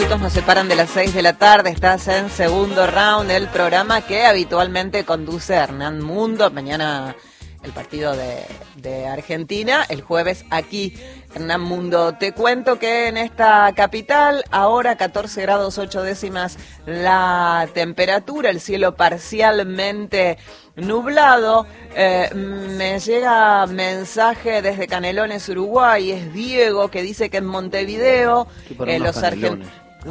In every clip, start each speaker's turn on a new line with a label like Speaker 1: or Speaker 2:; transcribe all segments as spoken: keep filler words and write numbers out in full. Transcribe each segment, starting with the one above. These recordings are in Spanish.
Speaker 1: minutitos nos separan de las seis de la tarde. Estás en Segundo Round, el programa que habitualmente conduce Hernán Mundo. Mañana el partido de, de Argentina, el jueves aquí Hernán Mundo. Te cuento que en esta capital, ahora catorce grados ocho décimas la temperatura, el cielo parcialmente nublado. Eh, me llega mensaje desde Canelones, Uruguay, es Diego, que dice que en Montevideo eh, los argentinos...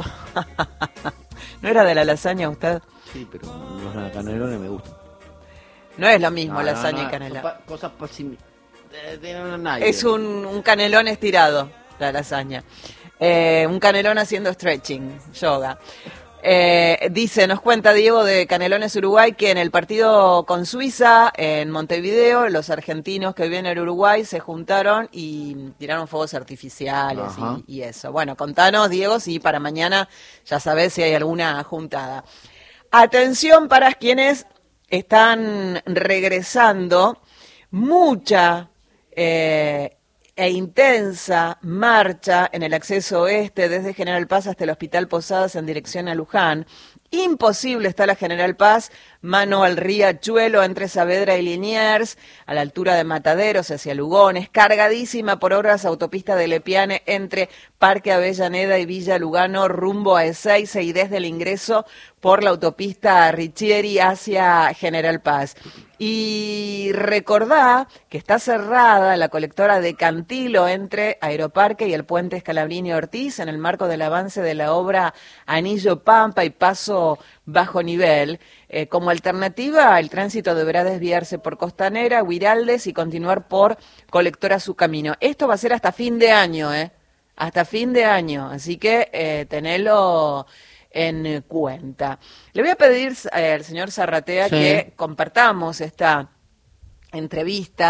Speaker 1: ¿No era de la lasaña usted?
Speaker 2: Sí, pero los canelones me gustan.
Speaker 1: No es lo mismo
Speaker 2: no,
Speaker 1: lasaña
Speaker 2: no, no,
Speaker 1: y canela.
Speaker 2: Pa cosas de, de, de, no,
Speaker 1: es un, un canelón estirado, la lasaña. Eh, un canelón haciendo stretching, yoga. Eh, dice, nos cuenta Diego de Canelones, Uruguay, que en el partido con Suiza, en Montevideo, los argentinos que viven en Uruguay se juntaron y tiraron fuegos artificiales y, y eso. Bueno, contanos, Diego, si para mañana ya sabés si hay alguna juntada. Atención para quienes están regresando, mucha eh, e intensa marcha en el acceso oeste desde General Paz hasta el Hospital Posadas en dirección a Luján. Imposible está la General Paz, mano al riachuelo entre Saavedra y Liniers, a la altura de Mataderos hacia Lugones, cargadísima por obras autopista de Lepiane entre Parque Avellaneda y Villa Lugano rumbo a Ezeiza y desde el ingreso por la autopista Richieri hacia General Paz. Y recordá que está cerrada la colectora de Cantilo entre Aeroparque y el puente Scalabrini Ortiz en el marco del avance de la obra Anillo Pampa y Paso Bajo Nivel. Eh, como alternativa, el tránsito deberá desviarse por Costanera, Huiraldes y continuar por Colectora Su Camino. Esto va a ser hasta fin de año, ¿eh? Hasta fin de año, así que eh, tenelo en cuenta. Le voy a pedir eh, al señor Zarratea sí. que compartamos esta entrevista.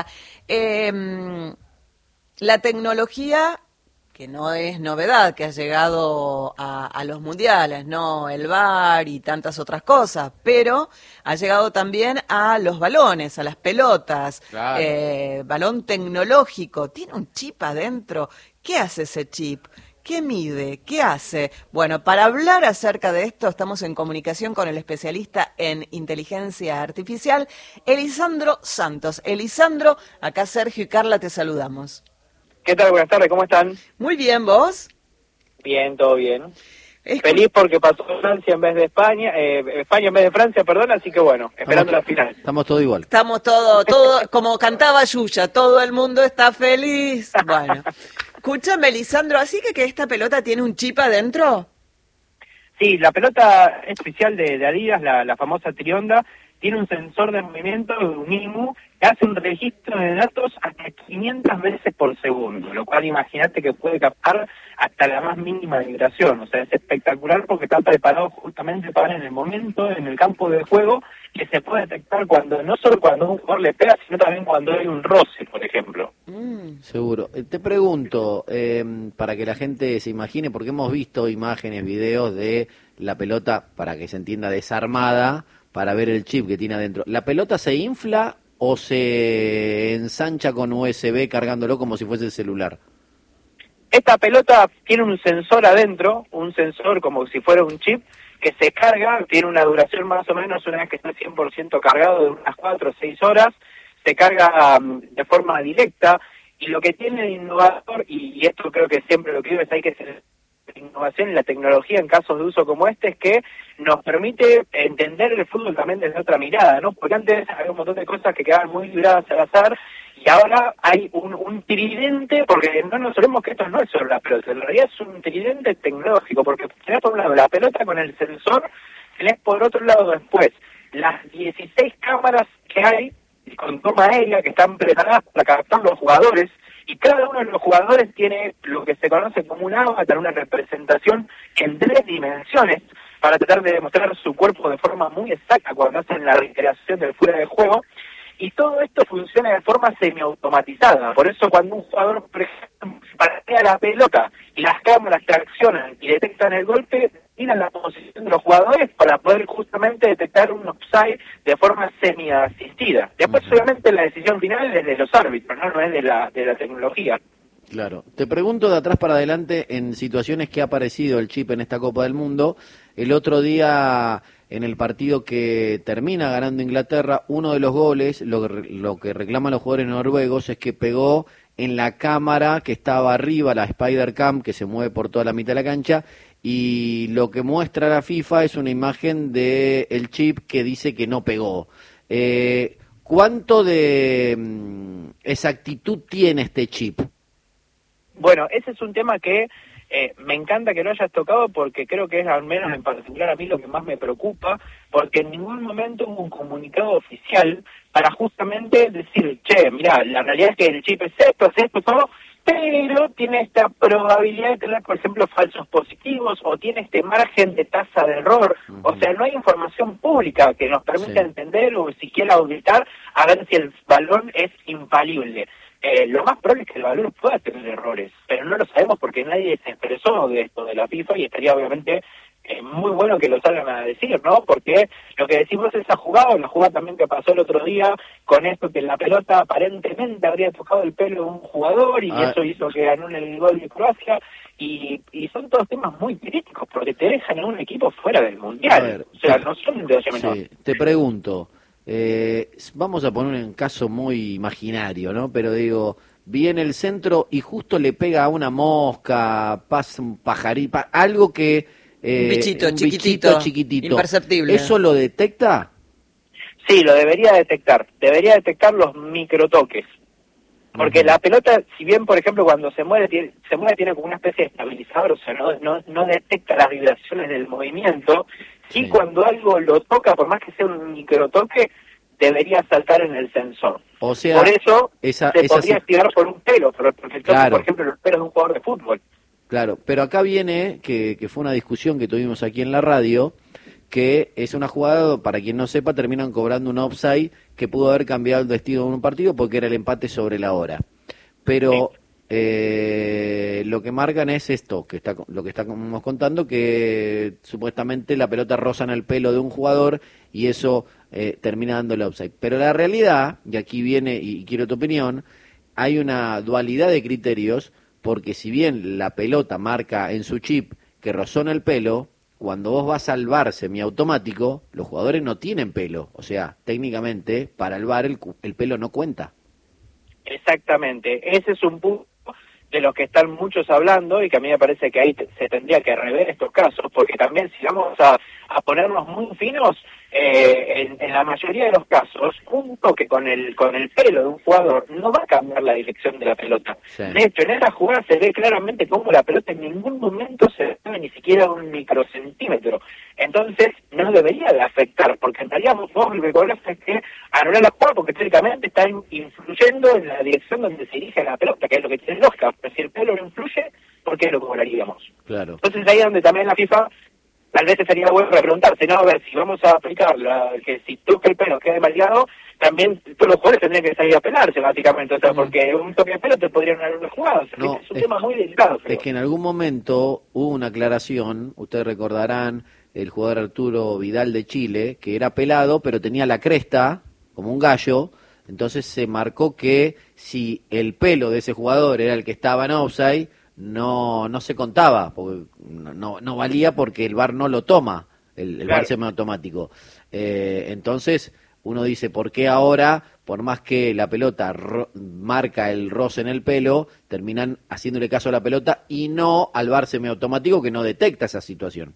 Speaker 1: Eh, la tecnología, que no es novedad, que ha llegado a, a los mundiales, ¿no? El V A R y tantas otras cosas, pero ha llegado también a los balones, a las pelotas, claro. eh, balón tecnológico, tiene un chip adentro. ¿Qué hace ese chip? ¿Qué mide? ¿Qué hace? Bueno, para hablar acerca de esto estamos en comunicación con el especialista en inteligencia artificial, Elisandro Santos. Elisandro, acá Sergio y Carla te saludamos.
Speaker 3: ¿Qué tal? Buenas tardes, ¿cómo están?
Speaker 1: Muy bien, ¿vos?
Speaker 3: Bien, todo bien.
Speaker 1: Es
Speaker 3: Feliz porque pasó Francia en vez de España, eh, España en vez de Francia, perdón, así que bueno, esperando
Speaker 2: estamos,
Speaker 3: la final.
Speaker 2: Estamos todos igual.
Speaker 1: Estamos todos, todo, como cantaba Yuya, todo el mundo está feliz. Bueno. Escúchame, Lisandro, ¿así que, que esta pelota tiene un chip adentro?
Speaker 3: Sí, la pelota es oficial de, de Adidas, la, la famosa Trionda, tiene un sensor de movimiento, un I M U, que hace un registro de datos hasta quinientas veces por segundo, lo cual imagínate que puede captar hasta la más mínima vibración. O sea, es espectacular porque está preparado justamente para en el momento, en el campo de juego, que se puede detectar cuando no solo cuando un jugador le pega, sino también cuando hay un roce, por ejemplo.
Speaker 2: Mm. Seguro. Te pregunto, eh, para que la gente se imagine, porque hemos visto imágenes, videos de la pelota, para que se entienda, desarmada, para ver el chip que tiene adentro. ¿La pelota se infla o se ensancha con U S B cargándolo como si fuese el celular?
Speaker 3: Esta pelota tiene un sensor adentro, un sensor como si fuera un chip, que se carga, tiene una duración más o menos, una vez que está cien por ciento cargado, de unas cuatro o seis horas, se carga um, de forma directa, y lo que tiene de innovador, y, y esto creo que siempre lo que digo es hay que ser innovación en la tecnología en casos de uso como este, es que nos permite entender el fútbol también desde otra mirada, ¿no? Porque antes había un montón de cosas que quedaban muy libradas al azar, y ahora hay un, un tridente, porque no nos olvidemos que esto no es solo la pelota, en realidad es un tridente tecnológico, porque tenés por un lado la pelota con el sensor, tenés por otro lado después las dieciséis cámaras que hay con toma aérea que están preparadas para captar los jugadores, y cada uno de los jugadores tiene lo que se conoce como un avatar, una representación en tres dimensiones, para tratar de demostrar su cuerpo de forma muy exacta cuando hacen la recreación del fuera de juego, y todo esto funciona de forma semiautomatizada. Por eso cuando un jugador, por ejemplo, patea la pelota y las cámaras reaccionan y detectan el golpe, miran la posición de los jugadores para poder justamente detectar un offside de forma semi-asistida. Después, uh-huh. obviamente, la decisión final es de los árbitros, no, no es de la, de la tecnología.
Speaker 2: Claro. Te pregunto de atrás para adelante en situaciones que ha aparecido el chip en esta Copa del Mundo. El otro día, en el partido que termina ganando Inglaterra, uno de los goles, lo, lo que reclaman los jugadores noruegos es que pegó en la cámara que estaba arriba, la Spider Cam, que se mueve por toda la mitad de la cancha, y lo que muestra la FIFA es una imagen de el chip que dice que no pegó. Eh, ¿Cuánto de mm, exactitud tiene este chip?
Speaker 3: Bueno, ese es un tema que eh, me encanta que lo hayas tocado porque creo que es al menos en particular a mí lo que más me preocupa, porque en ningún momento hubo un comunicado oficial para justamente decir, che, mira, la realidad es que el chip es esto, es esto, todo, pero tiene esta probabilidad de tener, por ejemplo, falsos positivos o tiene este margen de tasa de error. Uh-huh. O sea, no hay información pública que nos permita sí. entender o siquiera auditar a ver si el balón es infalible. Eh, lo más probable es que el balón pueda tener errores, pero no lo sabemos porque nadie se expresó de esto de la FIFA y estaría obviamente eh, muy bueno que lo salgan a decir, ¿no? Porque lo que decimos es esa jugada, la jugada también que pasó el otro día con esto que la pelota aparentemente habría tocado el pelo de un jugador y ah. eso hizo que ganó el gol de Croacia y, y son todos temas muy críticos porque te dejan en un equipo fuera del Mundial,
Speaker 2: ver,
Speaker 3: o sea, no son de ocho menor.
Speaker 2: Sí, te pregunto. Eh, vamos a poner un caso muy imaginario, ¿no? Pero digo, viene el centro y justo le pega a una mosca, pasa un pajarito, algo que... Eh,
Speaker 1: un bichito,
Speaker 2: un
Speaker 1: chiquitito,
Speaker 2: bichito chiquitito,
Speaker 1: imperceptible.
Speaker 2: ¿Eso lo detecta?
Speaker 3: Sí, lo debería detectar. Debería detectar los microtoques. Porque uh-huh. la pelota, si bien, por ejemplo, cuando se mueve, tiene, se mueve tiene como una especie de estabilizador, o sea, no, no, no detecta las vibraciones del movimiento, y sí. cuando algo lo toca, por más que sea un microtoque, debería saltar en el sensor.
Speaker 2: O sea,
Speaker 3: por eso
Speaker 2: esa,
Speaker 3: se
Speaker 2: esa
Speaker 3: podría
Speaker 2: se...
Speaker 3: activar por un pelo, porque el toque,
Speaker 2: claro.
Speaker 3: por ejemplo, los pelos de un jugador de fútbol.
Speaker 2: Claro, pero acá viene, que, que fue una discusión que tuvimos aquí en la radio, que es una jugada, para quien no sepa, terminan cobrando un offside que pudo haber cambiado el destino de un partido porque era el empate sobre la hora. Pero sí. eh, lo que marcan es esto, que está lo que estamos contando, que supuestamente la pelota roza en el pelo de un jugador y eso eh, termina dando el offside. Pero la realidad, y aquí viene, y quiero tu opinión, hay una dualidad de criterios, porque si bien la pelota marca en su chip que rozó en el pelo, cuando vos vas al V A R semiautomático, los jugadores no tienen pelo. O sea, técnicamente, para el V A R el, el pelo no cuenta.
Speaker 3: Exactamente. Ese es un punto de los que están muchos hablando y que a mí me parece que ahí te, se tendría que rever estos casos, porque también si vamos a, a ponernos muy finos, eh, en, en la mayoría de los casos, un toque con el con el pelo de un jugador no va a cambiar la dirección de la pelota. Sí. De hecho, en esa jugada se ve claramente cómo la pelota en ningún momento se mueve ni siquiera un microcentímetro. Entonces, no debería de afectar, porque en realidad vos lo que cobras es que anular la jugada porque teóricamente está influyendo en la dirección donde se dirige la pelota, que es lo que tiene lógica. Pero si el pelo no influye, ¿por qué lo cobraríamos?
Speaker 2: Claro.
Speaker 3: Entonces ahí es donde también la FIFA tal vez sería bueno preguntarse, no, a ver, si vamos a aplicar la, que si toca el pelo quede maleado, también todos los jugadores tendrían que salir a pelarse, básicamente, o sea, mm. porque un toque de pelo te podrían dar una jugada, o sea, no, es un es, tema muy delicado. Creo.
Speaker 2: Es que en algún momento hubo una aclaración, ustedes recordarán, el jugador Arturo Vidal de Chile, que era pelado, pero tenía la cresta, como un gallo, entonces se marcó que si el pelo de ese jugador era el que estaba en offside, no no se contaba, porque no, no, no valía porque el V A R no lo toma, el, el claro. V A R semiautomático. Eh, entonces uno dice, ¿por qué ahora, por más que la pelota ro- marca el roce en el pelo, terminan haciéndole caso a la pelota y no al V A R semiautomático que no detecta esa situación?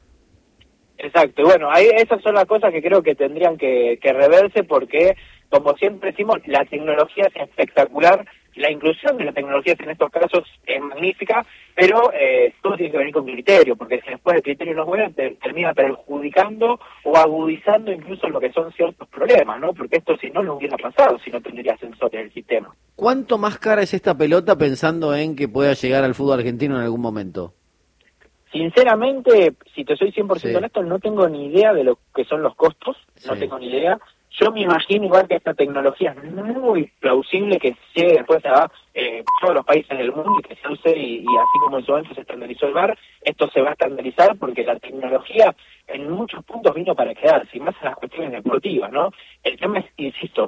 Speaker 3: Exacto, y bueno, ahí esas son las cosas que creo que tendrían que, que reverse porque, como siempre decimos, la tecnología es espectacular, la inclusión de las tecnologías en estos casos es magnífica, pero eh, todo tiene que venir con criterio, porque si después el criterio no es bueno, te termina perjudicando o agudizando incluso lo que son ciertos problemas, ¿no? Porque esto si no, no hubiera pasado, si no tendría sensores en el sistema.
Speaker 2: ¿Cuánto más cara es esta pelota pensando en que pueda llegar al fútbol argentino en algún momento?
Speaker 3: Sinceramente, si te soy cien por ciento
Speaker 2: sí.
Speaker 3: honesto, no tengo ni idea de lo que son los costos, sí. no tengo ni idea. Yo me imagino igual que esta tecnología es muy plausible que llegue después a eh, todos los países del mundo y que se use y, y así como en su momento se estandarizó el V A R, esto se va a estandarizar porque la tecnología en muchos puntos vino para quedarse, y más en las cuestiones deportivas, ¿no? El tema es, insisto,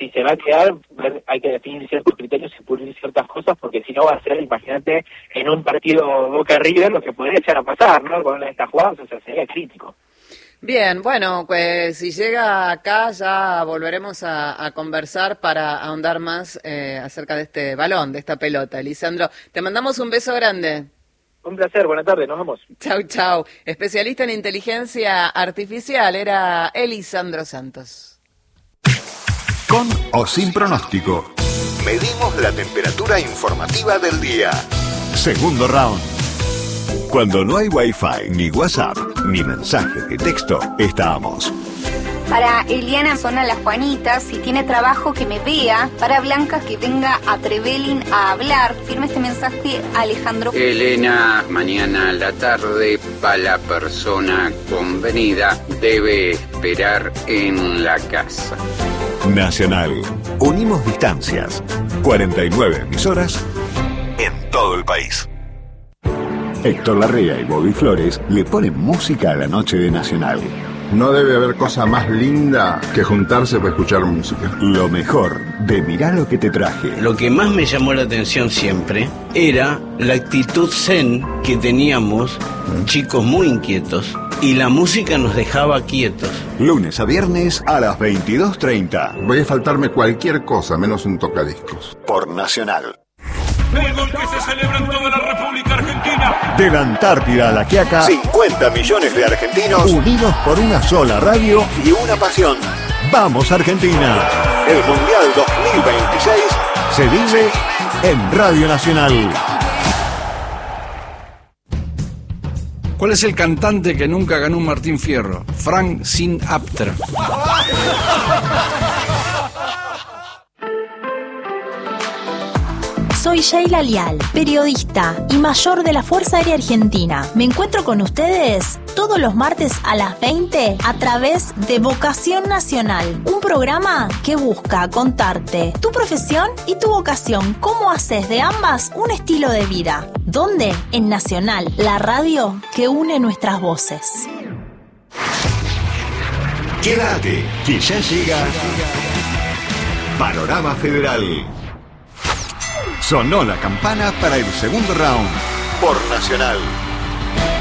Speaker 3: si se va a quedar, hay que definir ciertos criterios y pulir ciertas cosas, porque si no va a ser, imagínate, en un partido Boca River lo que podría echar a pasar, ¿no? Con estas jugadas, o sea, sería crítico.
Speaker 1: Bien, bueno, pues si llega acá ya volveremos a, a conversar para ahondar más eh, acerca de este balón, de esta pelota. Lisandro, te mandamos un beso grande.
Speaker 3: Un placer, buenas tardes, nos vemos.
Speaker 1: Chau, chau. Especialista en inteligencia artificial era Elisandro Santos.
Speaker 4: Con o sin pronóstico. Medimos la temperatura informativa del día. Segundo round. Cuando no hay Wi-Fi, ni WhatsApp, ni mensajes de texto, estamos.
Speaker 5: Para Eliana Zona Las Juanitas, si tiene trabajo que me vea. Para Blanca, que venga a Trevelin a hablar. Firme este mensaje Alejandro.
Speaker 6: Elena, mañana a la tarde, para la persona convenida, debe esperar en la casa.
Speaker 4: Nacional. Unimos distancias. cuarenta y nueve emisoras en todo el país. Héctor Larrea y Bobby Flores le ponen música a la noche de Nacional.
Speaker 7: No debe haber cosa más linda que juntarse para escuchar música.
Speaker 4: Lo mejor de Mirá lo que te traje.
Speaker 8: Lo que más me llamó la atención siempre era la actitud zen que teníamos, chicos muy inquietos, y la música nos dejaba quietos.
Speaker 4: Lunes a viernes a las veintidós treinta.
Speaker 7: Voy a faltarme cualquier cosa, menos un tocadiscos.
Speaker 4: Por Nacional.
Speaker 9: Fútbol que se celebra en toda la República Argentina.
Speaker 4: De la Antártida a la Quiaca, cincuenta millones de argentinos unidos por una sola radio y una pasión. ¡Vamos Argentina! El Mundial dos mil veintiséis se vive en Radio Nacional.
Speaker 10: ¿Cuál es el cantante que nunca ganó un Martín Fierro? Frank Sinatra.
Speaker 11: Soy Sheila Lial, periodista y mayor de la Fuerza Aérea Argentina. Me encuentro con ustedes todos los martes a las veinte a través de Vocación Nacional, un programa que busca contarte tu profesión y tu vocación, cómo haces de ambas un estilo de vida. ¿Dónde? En Nacional, la radio que une nuestras voces.
Speaker 4: Quédate, que ya llega Panorama Federal. Sonó la campana para el segundo round por Nacional.